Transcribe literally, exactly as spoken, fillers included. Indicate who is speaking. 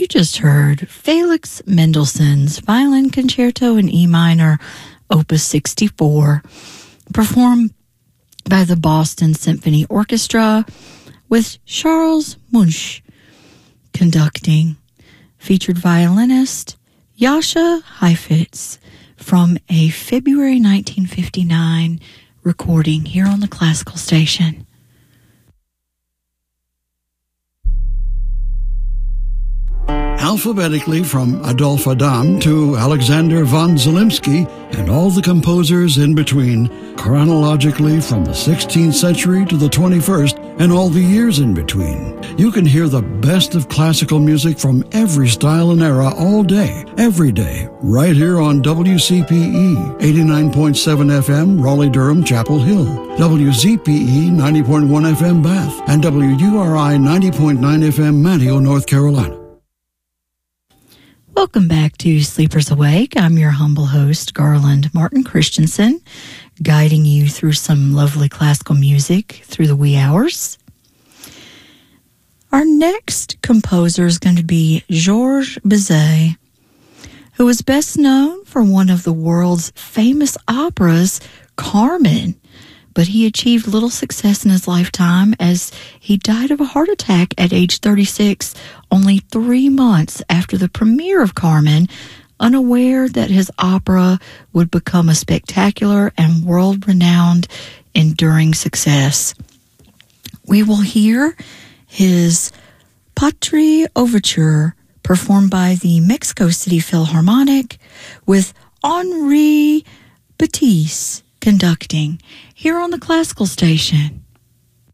Speaker 1: You just heard Felix Mendelssohn's Violin Concerto in E minor, Opus sixty-four, performed by the Boston Symphony Orchestra with Charles Munch conducting. Featured violinist Jascha Heifetz from a February nineteen fifty-nine recording here on the Classical Station.
Speaker 2: Alphabetically from Adolf Adam to Alexander von Zelensky and all the composers in between, chronologically from the sixteenth century to the twenty-first and all the years in between. You can hear the best of classical music from every style and era all day, every day, right here on W C P E eighty-nine point seven F M, Raleigh-Durham, Chapel Hill, W Z P E ninety point one F M, Bath, and W U R I ninety point nine F M, Manteo, North Carolina.
Speaker 1: Welcome back to Sleepers Awake. I'm your humble host, Garland Martin Christensen, guiding you through some lovely classical music through the wee hours. Our next composer is going to be Georges Bizet, who is best known for one of the world's famous operas, Carmen, but he achieved little success in his lifetime as he died of a heart attack at age thirty-six, only three months after the premiere of Carmen, unaware that his opera would become a spectacular and world-renowned, enduring success. We will hear his Patrie Overture performed by the Mexico City Philharmonic with Henri Batiste conducting here on the Classical Station.